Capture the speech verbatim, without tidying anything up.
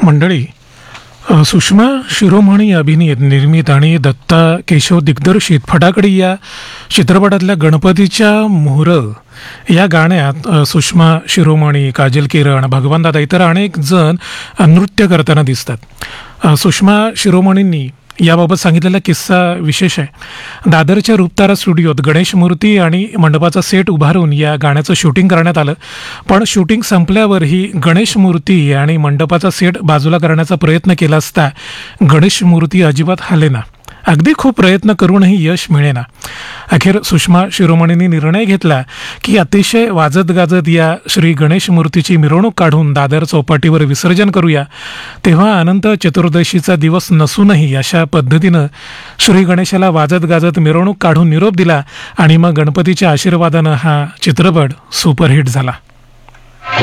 मंडळी, अ, सुषमा शिरोमणी अभिनीत, निर्मित आणि दत्ता केशव दिग्दर्शित फटाकडी या चित्रपटातल्या गणपतीच्या मोहर या गाण्यात अ, सुषमा शिरोमणी, काजल किरण, भगवान दादा इतर अनेक जण अ, नृत्य करताना दिसतात. अ, सुषमा शिरोमणींनी याबाबत सांगितलेला किस्सा विशेष आहे. दादरच्या रूपतारा स्टुडिओत गणेश मूर्ती आणि मंडपाचा सेट उभारून या गाण्याचं शूटिंग करण्यात आलं. पण शूटिंग संपल्यावरही गणेश मूर्ती आणि मंडपाचा सेट बाजूला करण्याचा प्रयत्न केला असता गणेश मूर्ती अजिबात हालेना. अगदी खूप प्रयत्न करूनही यश मिळेना. अखेर सुषमा शिरोमणींनी निर्णय घेतला की अतिशय वाजत गाजत या श्री गणेश मूर्तीची मिरवणूक काढून दादर चौपाटीवर विसर्जन करूया. तेव्हा अनंत चतुर्दशीचा दिवस नसूनही अशा पद्धतीनं श्री गणेशाला वाजत गाजत मिरवणूक काढून निरोप दिला आणि मग गणपतीच्या आशीर्वादानं हा चित्रपट सुपरहिट झाला.